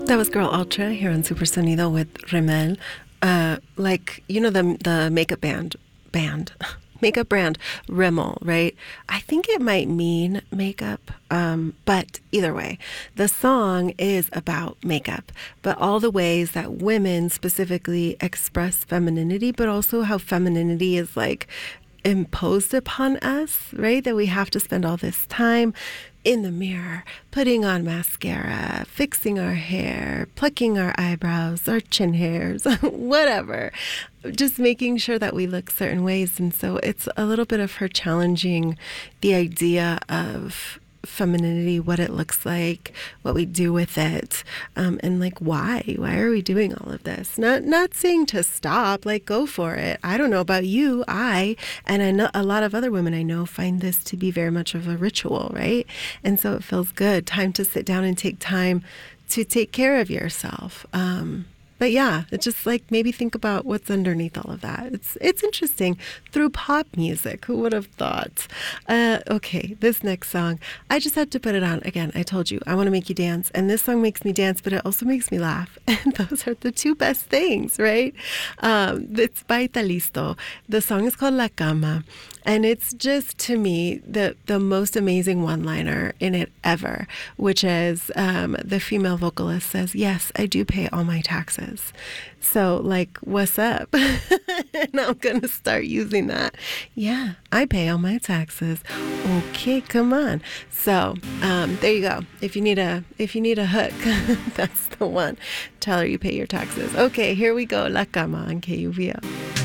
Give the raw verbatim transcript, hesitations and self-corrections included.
That was Girl Ultra here on Super Sonido with Remel. Uh, like, you know, the the makeup band, band, makeup brand Rimmel, right? I think it might mean makeup, um, but either way, the song is about makeup, but all the ways that women specifically express femininity, but also how femininity is like imposed upon us, right? That we have to spend all this time in the mirror, putting on mascara, fixing our hair, plucking our eyebrows, our chin hairs, whatever. Just making sure that we look certain ways. And so it's a little bit of her challenging the idea of femininity, what it looks like, what we do with it, um, and like why why are we doing all of this? Not not saying to stop, like go for it. I don't know about you, I and I know a lot of other women I know find this to be very much of a ritual, right? And so it feels good, time to sit down and take time to take care of yourself. Um, But yeah, it's just like maybe think about what's underneath all of that. It's it's interesting through pop music. Who would have thought? Uh, okay, this next song, I just had to put it on. Again, I told you, I want to make you dance. And this song makes me dance, but it also makes me laugh. And those are the two best things, right? Um, it's by Talisto. The song is called La Cama. And it's just, to me, the, the most amazing one-liner in it ever, which is um, the female vocalist says, yes, I do pay all my taxes. So, like, what's up? And I'm going to start using that. Yeah, I pay all my taxes. Okay, come on. So, um, there you go. If you need a if you need a hook, that's the one. Tell her you pay your taxes. Okay, here we go. La Cama on K U V O.